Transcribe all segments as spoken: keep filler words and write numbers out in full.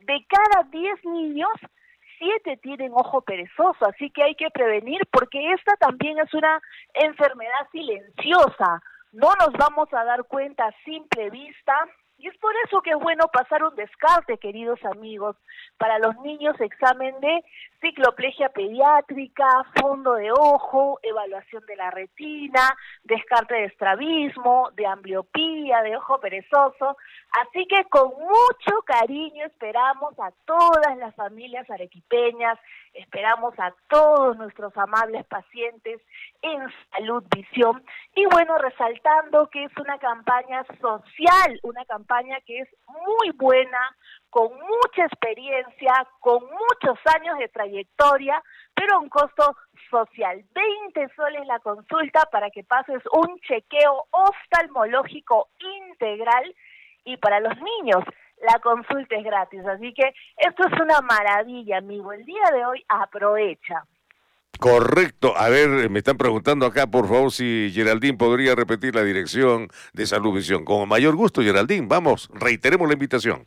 de cada diez niños, siete tienen ojo perezoso, así que hay que prevenir porque esta también es una enfermedad silenciosa. No nos vamos a dar cuenta a simple vista y es por eso que es bueno pasar un descarte, queridos amigos. Para los niños, examen de cicloplegia pediátrica, fondo de ojo, evaluación de la retina, descarte de estrabismo, de ambliopía, de ojo perezoso. Así que con mucho cariño esperamos a todas las familias arequipeñas, esperamos a todos nuestros amables pacientes en Salud Visión. Y bueno, resaltando que es una campaña social, una campaña que es muy buena, con mucha experiencia, con muchos años de trayectoria, pero a un costo social. veinte soles la consulta para que pases un chequeo oftalmológico integral y para los niños la consulta es gratis. Así que esto es una maravilla, amigo. El día de hoy aprovecha. Correcto. A ver, me están preguntando acá, por favor, si Geraldine podría repetir la dirección de Salud Visión. Con mayor gusto, Geraldine. Vamos, reiteremos la invitación.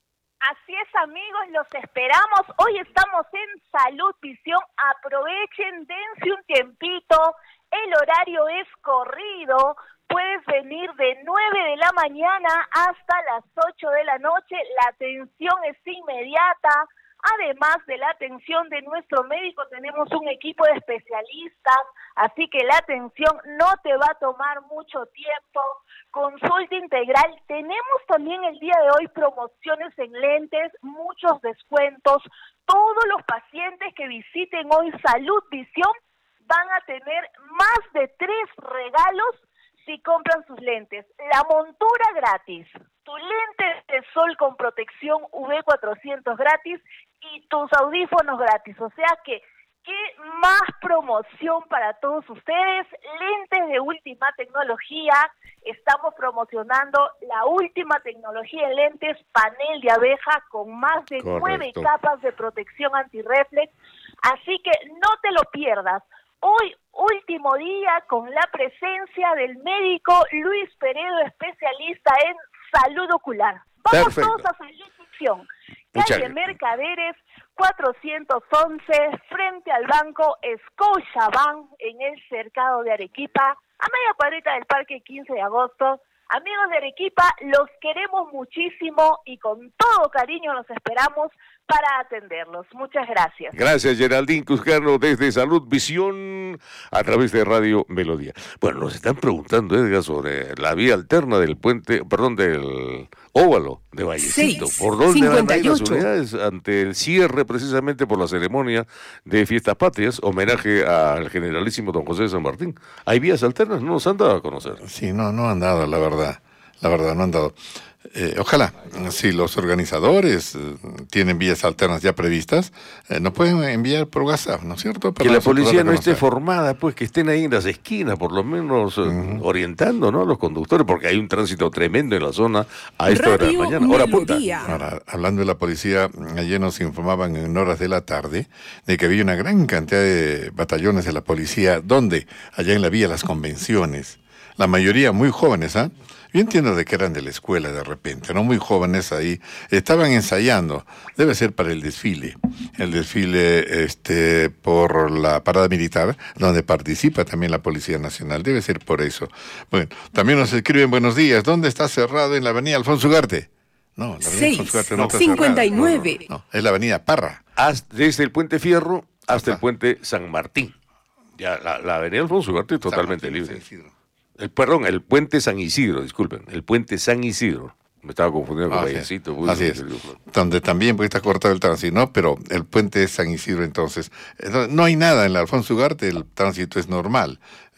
Así es, amigos, los esperamos. Hoy estamos en Salud Visión. Aprovechen, dense un tiempito. El horario es corrido. Puedes venir de nueve de la mañana hasta las ocho de la noche. La atención es inmediata. Además de la atención de nuestro médico, tenemos un equipo de especialistas, así que la atención no te va a tomar mucho tiempo. Consulta integral. Tenemos también el día de hoy promociones en lentes, muchos descuentos. Todos los pacientes que visiten hoy Salud Visión van a tener más de tres regalos si compran sus lentes. La montura gratis, tu lente de sol con protección U V cuatrocientos gratis y tus audífonos gratis. O sea que, ¿qué más promoción para todos ustedes? Lentes de última tecnología. Estamos promocionando la última tecnología en lentes, panel de abeja con más de Correcto. nueve capas de protección antirreflex. Así que no te lo pierdas. Hoy, último día, con la presencia del médico Luis Peredo, especialista en salud ocular. Vamos Perfecto. todos a Salud Visión. Muchas Calle gracias. Mercaderes, cuatrocientos once, frente al banco Scotiabank, en el cercado de Arequipa, a media cuadrita del Parque quince de agosto. Amigos de Arequipa, los queremos muchísimo y con todo cariño los esperamos para atenderlos. Muchas gracias. Gracias, Geraldine Cuscano, desde Salud Visión, a través de Radio Melodía. Bueno, nos están preguntando, Edgar, sobre la vía alterna del puente, perdón, del óvalo de Vallecito. seis, ¿Por dónde van a ir las cincuenta y ocho. unidades ante el cierre, precisamente por la ceremonia de Fiestas Patrias, homenaje al generalísimo don José de San Martín? ¿Hay vías alternas? No nos han dado a conocer. Sí, no, no han dado, la verdad. La verdad, no han dado. Eh, ojalá, si los organizadores eh, tienen vías alternas ya previstas, eh, nos pueden enviar por WhatsApp, ¿no es cierto? Para Que la nosotros policía no conocer. esté formada, pues que estén ahí en las esquinas, por lo menos eh, Ujú. orientando, ¿no?, a los conductores, porque hay un tránsito tremendo en la zona a esta hora de la Radio mañana. Hora punta. Melodía. Ahora, hablando de la policía, ayer nos informaban en horas de la tarde de que había una gran cantidad de batallones de la policía. ¿Dónde? Allá en la vía Las Convenciones. La mayoría muy jóvenes, ¿ah? Yo entiendo de que eran de la escuela de repente, ¿no? Muy jóvenes ahí. Estaban ensayando. Debe ser para el desfile. El desfile este por la parada militar, donde participa también la Policía Nacional. Debe ser por eso. Bueno, también nos escriben buenos días. ¿Dónde está cerrado en la avenida Alfonso Ugarte? No, la avenida seis, Alfonso Ugarte no está cincuenta y cerrada. nueve. No, no, no, es la avenida Parra. Hasta- desde el puente Fierro hasta Hasta. el puente San Martín. Ya la, la avenida Alfonso Ugarte es totalmente San Martín, libre. San Isidro. El, perdón, el puente San Isidro, disculpen, el puente San Isidro. Me estaba confundiendo con Ah, sí. Vallecito. uy, Así no, es. querido Flor. Donde también porque está cortado el tránsito, ¿no? Pero el puente es San Isidro, entonces. eh, No hay nada en la Alfonso Ugarte, el tránsito es normal.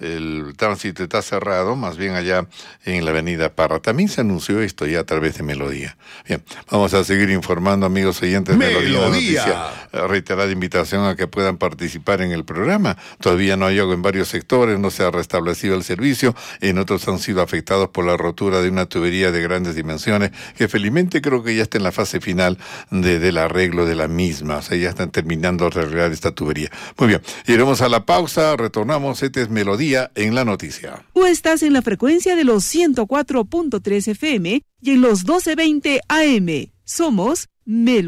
El tránsito está cerrado, más bien allá en la avenida Parra. También se anunció esto ya a través de Melodía. Bien, vamos a seguir informando, amigos oyentes. Melodía. Noticia, eh, reiterada invitación a que puedan participar en el programa. Todavía no hay agua en varios sectores, no se ha restablecido el servicio. En otros han sido afectados por la rotura de una tubería de grandes dimensiones, que felizmente creo que ya está en la fase final de, del arreglo de la misma. O sea, ya están terminando de arreglar esta tubería. Muy bien, iremos a la pausa, retornamos. Este es Melodía en la noticia. Tú estás en la frecuencia de los ciento cuatro punto tres F M y en los doce veinte A M. Somos Melo.